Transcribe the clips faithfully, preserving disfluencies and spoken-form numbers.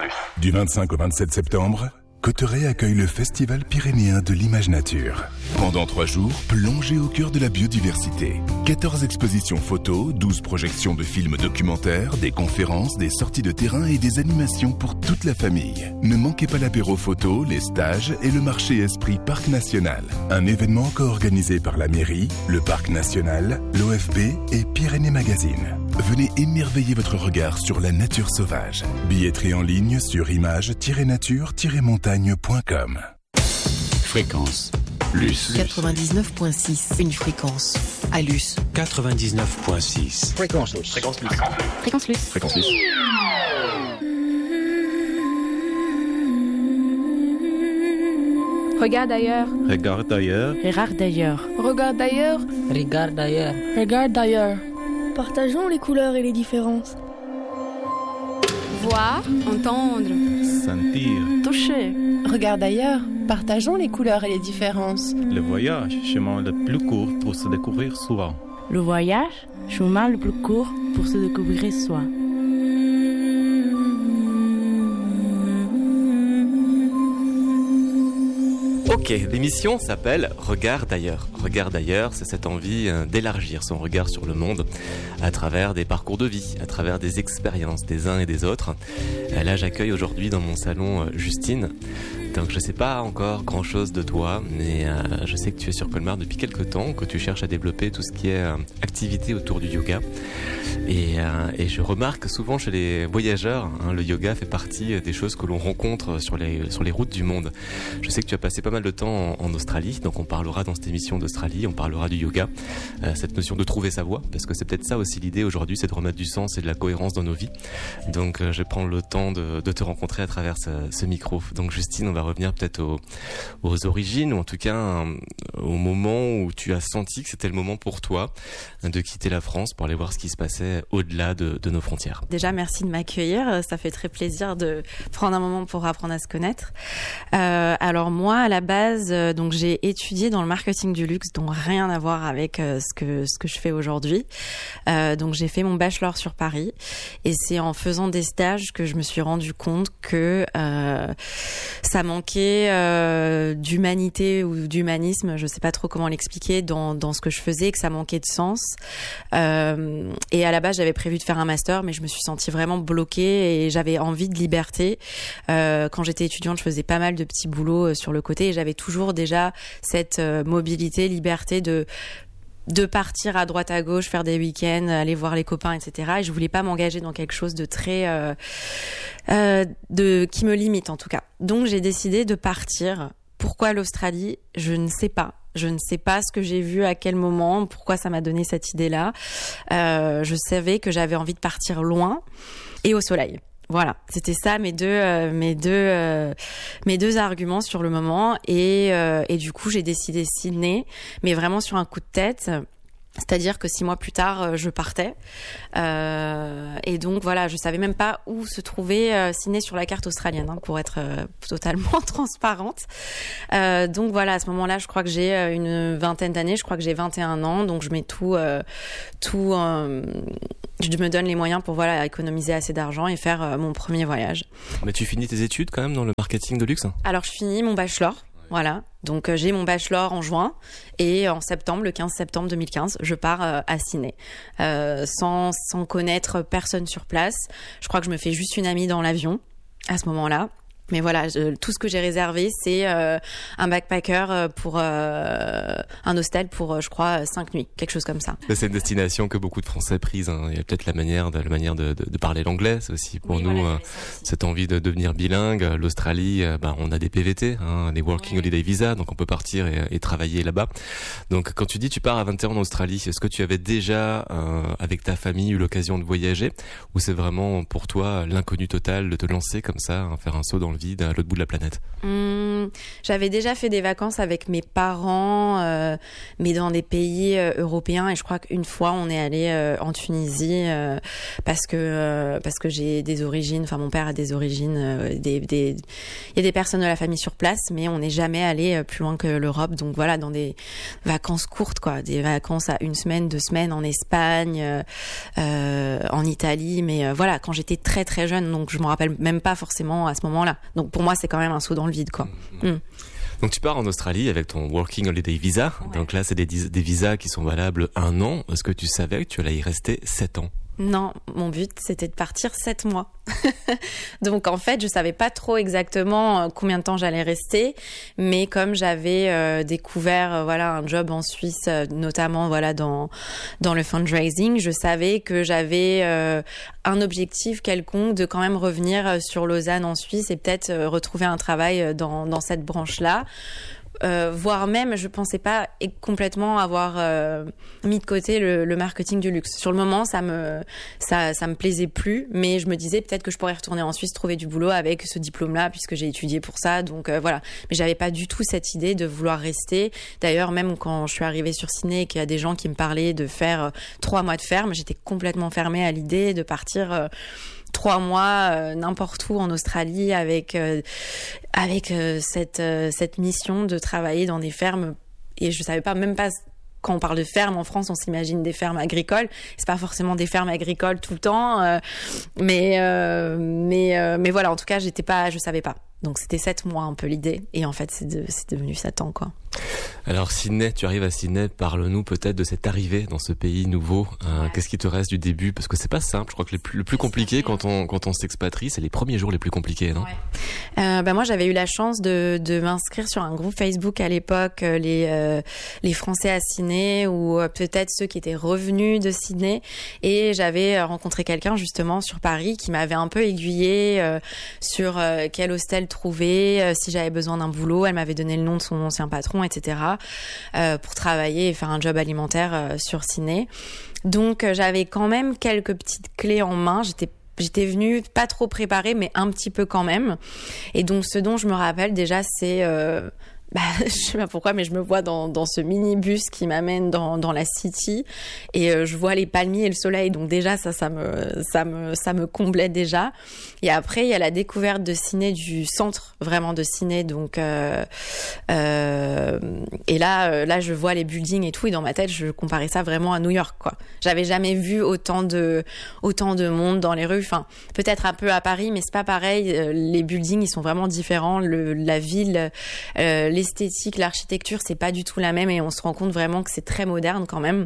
Du vingt-cinq au vingt-sept septembre, Cauterets accueille le Festival pyrénéen de l'image nature. Pendant trois jours, plongez au cœur de la biodiversité. quatorze expositions photos, douze projections de films documentaires, des conférences, des sorties de terrain et des animations pour toute la famille. Ne manquez pas l'apéro photo, les stages et le marché Esprit Parc National. Un événement co-organisé par la mairie, le Parc National, l'O F B et Pyrénées Magazine. Venez émerveiller votre regard sur la nature sauvage. Billetterie en ligne sur image tiret nature tiret montagne point com. Fréquence Luce. quatre-vingt-dix-neuf virgule six. Une fréquence à Luce. quatre-vingt-dix-neuf virgule six. Fréquence Luce. Fréquence Luce. Fréquence Luce. Fréquence Luce. Regarde ailleurs. Regarde ailleurs. Regarde d'ailleurs. Regarde d'ailleurs. Regarde d'ailleurs. Regarde d'ailleurs. Partageons les couleurs et les différences. Voir, entendre, Sentir. toucher. Regarde ailleurs. Partageons les couleurs et les différences. Le voyage, chemin le plus court pour se découvrir soi. Le voyage, chemin le plus court pour se découvrir soi. Ok, l'émission s'appelle Regard d'ailleurs. Regard d'ailleurs, c'est cette envie d'élargir son regard sur le monde à travers des parcours de vie, à travers des expériences des uns et des autres. Là, j'accueille aujourd'hui dans mon salon Justine. Donc je ne sais pas encore grand chose de toi, mais euh, je sais que tu es sur Colmar depuis quelques temps, que tu cherches à développer tout ce qui est euh, activité autour du yoga. Et, euh, et je remarque souvent chez les voyageurs, hein, le yoga fait partie des choses que l'on rencontre sur les, sur les routes du monde. Je sais que tu as passé pas mal de temps en, en Australie, donc on parlera dans cette émission d'Australie, on parlera du yoga, euh, cette notion de trouver sa voie, parce que c'est peut-être ça aussi l'idée aujourd'hui, c'est de remettre du sens et de la cohérence dans nos vies. Donc euh, je prends le temps de, de te rencontrer à travers ce, ce micro. Donc Justine, on va revenir peut-être aux, aux origines, ou en tout cas euh, au moment où tu as senti que c'était le moment pour toi de quitter la France pour aller voir ce qui se passait au-delà de, de nos frontières. Déjà, merci de m'accueillir. Ça fait très plaisir de prendre un moment pour apprendre à se connaître. Euh, alors moi, à la base, euh, donc j'ai étudié dans le marketing du luxe, donc rien à voir avec euh, ce que ce que je fais aujourd'hui. Euh, donc j'ai fait mon bachelor sur Paris, et c'est en faisant des stages que je me suis rendu compte que euh, ça manquait euh, d'humanité ou d'humanisme, je sais pas trop comment l'expliquer, dans dans ce que je faisais, que ça manquait de sens. Euh, et à la base, j'avais prévu de faire un master, mais je me suis sentie vraiment bloquée et j'avais envie de liberté. Euh, quand j'étais étudiante, je faisais pas mal de petits boulots sur le côté et j'avais toujours déjà cette euh, mobilité, liberté de de partir à droite à gauche, faire des week-ends, aller voir les copains, et cetera. Et je voulais pas m'engager dans quelque chose de très euh, euh, de qui me limite en tout cas. Donc j'ai décidé de partir. Pourquoi l'Australie ? Je ne sais pas. Je ne sais pas ce que j'ai vu, à quel moment, pourquoi ça m'a donné cette idée-là. Euh, je savais que j'avais envie de partir loin et au soleil. Voilà, c'était ça mes deux euh, mes deux euh, mes deux arguments sur le moment, et euh, et du coup j'ai décidé Sydney, mais vraiment sur un coup de tête. C'est-à-dire que six mois plus tard, je partais. Euh, et donc, voilà, je savais même pas où se trouvait euh, Sydney sur la carte australienne, hein, pour être euh, totalement transparente. Euh, donc, voilà, à ce moment-là, je crois que j'ai une vingtaine d'années. Je crois que j'ai vingt et un ans. Donc, je mets tout... Euh, tout euh, je me donne les moyens pour, voilà, économiser assez d'argent et faire euh, mon premier voyage. Mais tu finis tes études, quand même, dans le marketing de luxe ? Alors, je finis mon bachelor. Voilà, donc euh, j'ai mon bachelor en juin et en septembre, le quinze septembre deux mille quinze, je pars euh, à Sydney, euh, sans, sans connaître personne sur place. Je crois que je me fais juste une amie dans l'avion à ce moment-là. Mais voilà, je, tout ce que j'ai réservé, c'est euh, un backpacker pour euh, un hostel pour, euh, je crois, cinq nuits, quelque chose comme ça. C'est une destination que beaucoup de Français prisent. Hein. Il y a peut-être la manière de, la manière de, de, de parler l'anglais, c'est aussi pour oui, nous voilà, euh, cette envie de devenir bilingue. L'Australie, euh, bah, on a des P V T, hein, des Working ouais. Holiday Visa, donc on peut partir et, et travailler là-bas. Donc quand tu dis tu pars à vingt et un ans en Australie, est-ce que tu avais déjà, euh, avec ta famille, eu l'occasion de voyager, ou c'est vraiment pour toi l'inconnu total de te lancer comme ça, hein, faire un saut dans le vie à l'autre bout de la planète? Mmh, j'avais déjà fait des vacances avec mes parents, euh, mais dans des pays euh, européens. Et je crois qu'une fois, on est allé euh, en Tunisie euh, parce que euh, parce que j'ai des origines. Enfin, mon père a des origines. Euh, des, des, il y a des personnes de la famille sur place, mais on n'est jamais allé euh, plus loin que l'Europe. Donc voilà, dans des vacances courtes, quoi, des vacances à une semaine, deux semaines en Espagne, euh, euh, en Italie. Mais euh, voilà, quand j'étais très très jeune, donc je me rappelle même pas forcément à ce moment-là. Donc pour moi, c'est quand même un saut dans le vide, quoi. Mmh. Mmh. Donc tu pars en Australie avec ton Working Holiday Visa. Ouais. Donc là, c'est des, des visas qui sont valables un an. Est-ce que tu savais que tu allais y rester sept ans? Non, mon but, c'était de partir sept mois. Donc, en fait, je savais pas trop exactement combien de temps j'allais rester. Mais comme j'avais euh, découvert euh, voilà, un job en Suisse, euh, notamment voilà, dans, dans le fundraising, je savais que j'avais euh, un objectif quelconque de quand même revenir sur Lausanne en Suisse et peut-être euh, retrouver un travail dans, dans cette branche-là. Euh, voire même, je pensais pas complètement avoir euh, mis de côté le, le marketing du luxe. Sur le moment, ça me ça ça me plaisait plus, mais je me disais peut-être que je pourrais retourner en Suisse trouver du boulot avec ce diplôme-là, puisque j'ai étudié pour ça. Donc euh, voilà. Mais j'avais pas du tout cette idée de vouloir rester. D'ailleurs, même quand je suis arrivée sur Sydney et qu'il y a des gens qui me parlaient de faire euh, trois mois de ferme, j'étais complètement fermée à l'idée de partir. Euh, trois mois euh, n'importe où en Australie avec euh, avec euh, cette euh, cette mission de travailler dans des fermes, et je savais pas même pas. Quand on parle de ferme en France, on s'imagine des fermes agricoles. C'est pas forcément des fermes agricoles tout le temps, euh, mais euh, mais euh, mais voilà. En tout cas, j'étais pas, je savais pas. Donc c'était sept mois un peu l'idée, et en fait c'est, de, c'est devenu sept ans, quoi. Alors Sydney, tu arrives à Sydney, parle-nous peut-être de cette arrivée dans ce pays nouveau. Euh, ouais. Qu'est-ce qui te reste du début? Parce que c'est pas simple. Je crois que les plus, le plus compliqué quand on quand on s'expatrie, c'est les premiers jours les plus compliqués, non? Ouais. Euh, bah moi j'avais eu la chance de de m'inscrire sur un groupe Facebook à l'époque, les euh, les Français à Sydney, ou euh, peut-être ceux qui étaient revenus de Sydney, et j'avais rencontré quelqu'un justement sur Paris qui m'avait un peu aiguillé euh, sur euh, quel hostel trouver, euh, si j'avais besoin d'un boulot. Elle m'avait donné le nom de son ancien patron, et cetera, euh, pour travailler et faire un job alimentaire euh, sur Sydney. Donc euh, j'avais quand même quelques petites clés en main. J'étais J'étais venue pas trop préparée, mais un petit peu quand même. Et donc ce dont je me rappelle déjà, c'est euh, bah, je sais pas pourquoi, mais je me vois dans, dans ce minibus qui m'amène dans, dans la city, et euh, je vois les palmiers et le soleil. Donc déjà, ça, ça me, ça me, ça me comblait déjà. Et après, il y a la découverte de Sydney, du centre vraiment de Sydney. Donc, euh, euh, et là, euh, là, je vois les buildings et tout, et dans ma tête, je comparais ça vraiment à New York, quoi. J'avais jamais vu autant de, autant de monde dans les rues. Enfin, peut-être un peu à Paris, mais c'est pas pareil. Les buildings, ils sont vraiment différents. Le, la ville, euh, les l'esthétique, l'architecture, c'est pas du tout la même, et on se rend compte vraiment que c'est très moderne quand même.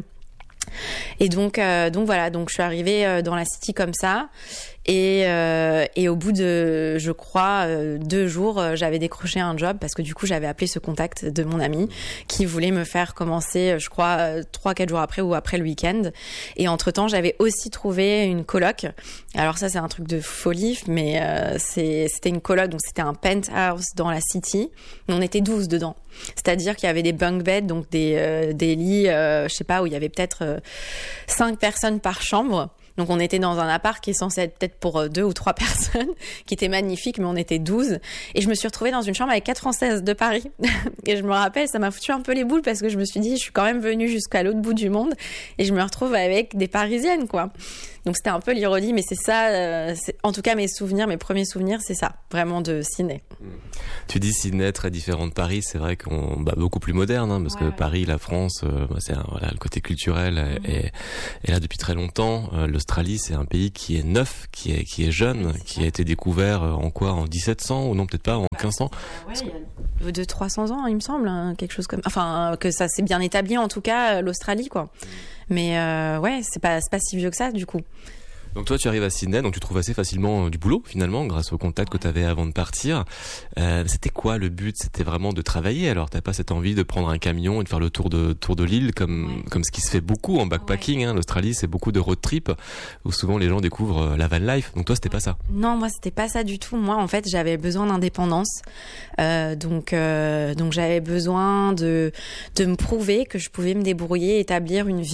Et donc, euh, donc voilà, donc je suis arrivée euh, dans la city comme ça, et euh, et au bout de, je crois, euh, deux jours, euh, j'avais décroché un job, parce que du coup, j'avais appelé ce contact de mon ami qui voulait me faire commencer, je crois, euh, trois, quatre jours après ou après le week-end. Et entre temps, j'avais aussi trouvé une coloc. Alors ça, c'est un truc de folie, mais euh, c'est, c'était une coloc, donc c'était un penthouse dans la city. On était douze dedans. C'est-à-dire qu'il y avait des bunk beds, donc des euh, des lits, euh, je sais pas, où il y avait peut-être euh, cinq personnes par chambre. Donc on était dans un appart qui est censé être peut-être pour deux ou trois personnes, qui était magnifique, mais on était douze. Et je me suis retrouvée dans une chambre avec quatre Françaises de Paris. Et je me rappelle, ça m'a foutu un peu les boules, parce que je me suis dit, je suis quand même venue jusqu'à l'autre bout du monde, et je me retrouve avec des Parisiennes, quoi. Donc c'était un peu l'ironie, mais c'est ça, euh, c'est, en tout cas mes souvenirs, mes premiers souvenirs, c'est ça, vraiment de Sydney. Tu dis Sydney très différent de Paris, c'est vrai qu'on bah, beaucoup plus moderne, hein, parce ouais, que ouais. Paris, la France, euh, bah, c'est un, voilà, le côté culturel mmh. est, est là depuis très longtemps. Euh, L'Australie, c'est un pays qui est neuf, qui est qui est jeune, oui, qui ça. a été découvert en quoi, en dix-sept cents, ou non peut-être pas, en quinze cents. Ouais, il y a de trois cents ans, il me semble, hein, quelque chose comme, enfin que ça s'est bien établi, en tout cas l'Australie, quoi. Mais euh, ouais, c'est pas c'est pas si vieux que ça, du coup. Donc toi, tu arrives à Sydney, donc tu trouves assez facilement du boulot finalement, grâce au contact que tu avais avant de partir. Euh, c'était quoi le but? C'était vraiment de travailler. Alors t'as pas cette envie de prendre un camion et de faire le tour de tour de l'île comme ouais. comme ce qui se fait beaucoup en backpacking. Ouais. Hein. L'Australie, c'est beaucoup de road trip où souvent les gens découvrent la van life. Donc toi, c'était pas ça? Non, moi c'était pas ça du tout. Moi, en fait, j'avais besoin d'indépendance. Euh, donc euh, donc j'avais besoin de de me prouver que je pouvais me débrouiller, établir une vie.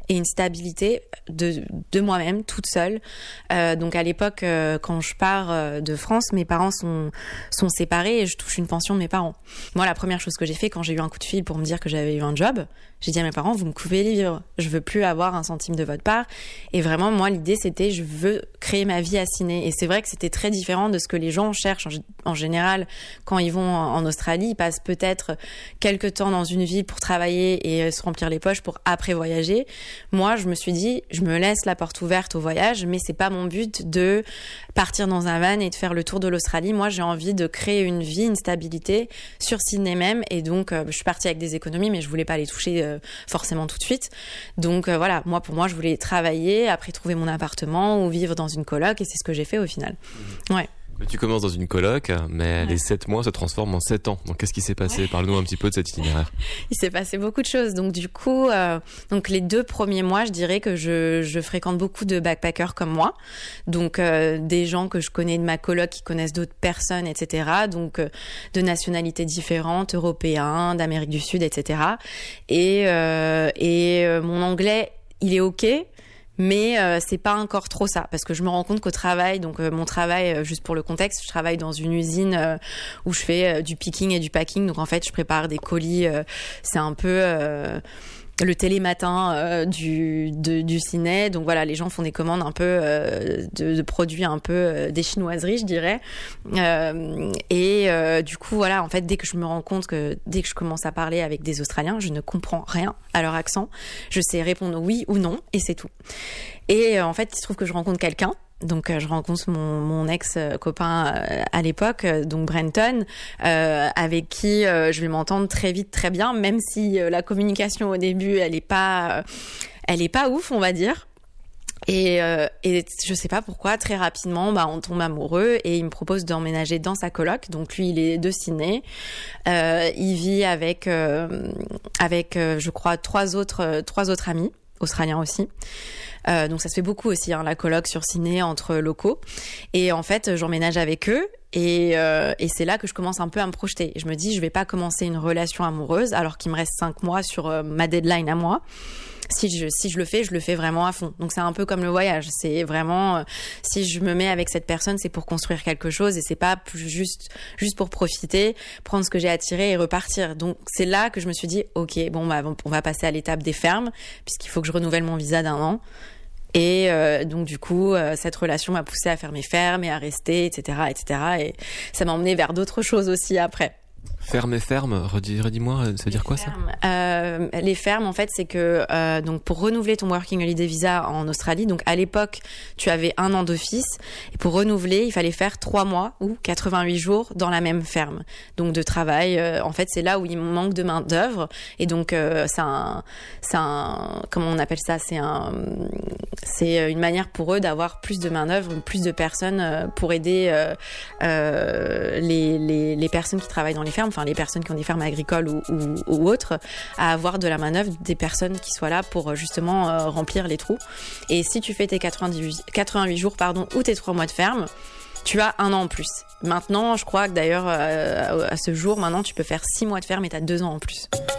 et une stabilité de, de moi-même, toute seule. Euh, donc à l'époque, euh, quand je pars euh, de France, mes parents sont, sont séparés et je touche une pension de mes parents. Moi, la première chose que j'ai fait quand j'ai eu un coup de fil pour me dire que j'avais eu un job, j'ai dit à mes parents, vous me coupez les vivres. Je veux plus avoir un centime de votre part. Et vraiment, moi, l'idée, c'était, je veux créer ma vie à Sydney. Et c'est vrai que c'était très différent de ce que les gens cherchent en, en général quand ils vont en, en Australie. Ils passent peut-être quelques temps dans une ville pour travailler et euh, se remplir les poches pour après voyager. Moi, je me suis dit, je me laisse la porte ouverte au voyage, mais c'est pas mon but de partir dans un van et de faire le tour de l'Australie. Moi, j'ai envie de créer une vie, une stabilité sur Sydney même. Et donc, euh, je suis partie avec des économies, mais je voulais pas les toucher euh, forcément tout de suite. Donc euh, voilà, moi pour moi, je voulais travailler, après trouver mon appartement ou vivre dans une coloc, et c'est ce que j'ai fait au final. Ouais. Mais tu commences dans une coloc, mais Ouais. les sept mois se transforment en sept ans. Donc qu'est-ce qui s'est passé? Ouais. Parle-nous un petit peu de cet itinéraire. Il s'est passé beaucoup de choses. Donc du coup, euh, donc les deux premiers mois, je dirais que je, je fréquente beaucoup de backpackers comme moi. Donc euh, des gens que je connais de ma coloc qui connaissent d'autres personnes, et cetera. Donc euh, de nationalités différentes, européens, d'Amérique du Sud, et cetera. Et, euh, et euh, mon anglais, il est ok. Mais euh, c'est pas encore trop ça, parce que je me rends compte qu'au travail, donc euh, mon travail, euh, juste pour le contexte, je travaille dans une usine euh, où je fais euh, du picking et du packing. Donc en fait, je prépare des colis. Euh, c'est un peu euh, le télématin euh, du de, du ciné. Donc voilà, les gens font des commandes un peu euh, de, de produits un peu euh, des chinoiseries, je dirais. Euh, et euh, du coup, voilà, en fait, dès que je me rends compte que dès que je commence à parler avec des Australiens, je ne comprends rien à leur accent. Je sais répondre oui ou non, et c'est tout. Et euh, en fait, il se trouve que je rencontre quelqu'un. Donc euh, je rencontre mon, mon ex-copain euh, à l'époque, euh, donc Brenton, euh, avec qui euh, je vais m'entendre très vite, très bien, même si euh, la communication au début, elle est pas, euh, elle est pas ouf, on va dire. Et, euh, et je sais pas pourquoi, très rapidement, bah, on tombe amoureux et il me propose d'emménager dans sa coloc. Donc lui, il est de Sydney. Euh, il vit avec, euh, avec, euh, je crois, trois autres, euh, trois autres amis australiens aussi. Euh, donc ça se fait beaucoup aussi, hein, la coloc sur Sydney entre locaux. Et en fait, j'emménage avec eux. Et, euh, et c'est là que je commence un peu à me projeter. Je me dis, je vais pas commencer une relation amoureuse alors qu'il me reste cinq mois sur euh, ma deadline à moi. Si je, si je le fais, je le fais vraiment à fond. Donc c'est un peu comme le voyage. C'est vraiment, euh, si je me mets avec cette personne, c'est pour construire quelque chose et c'est pas plus juste, juste pour profiter, prendre ce que j'ai attiré et repartir. Donc c'est là que je me suis dit, ok, bon, bah, on va passer à l'étape des fermes puisqu'il faut que je renouvelle mon visa d'un an. Et euh, donc du coup, euh, cette relation m'a poussée à faire mes fermes et à rester, et cetera, et cetera. Et ça m'a emmené vers d'autres choses aussi après. Ferme et ferme, redis, redis-moi, ça veut dire quoi ça? euh, Les fermes, en fait, c'est que euh, donc pour renouveler ton Working Holiday Visa en Australie, donc à l'époque, tu avais un an d'office, et pour renouveler, il fallait faire trois mois ou quatre-vingt-huit jours dans la même ferme, donc de travail. Euh, en fait, c'est là où il manque de main d'œuvre, et donc euh, c'est un, c'est un, comment on appelle ça? C'est un, c'est une manière pour eux d'avoir plus de main d'œuvre, plus de personnes euh, pour aider euh, euh, les, les les personnes qui travaillent dans les fermes. Enfin, les personnes qui ont des fermes agricoles ou, ou, ou autres, à avoir de la manœuvre, des personnes qui soient là pour justement euh, remplir les trous. Et si tu fais tes quatre-vingt-dix-huit, quatre-vingt-huit jours pardon, ou tes trois mois de ferme, tu as un an en plus. Maintenant, je crois que d'ailleurs, euh, à ce jour, maintenant, tu peux faire six mois de ferme et tu as deux ans en plus.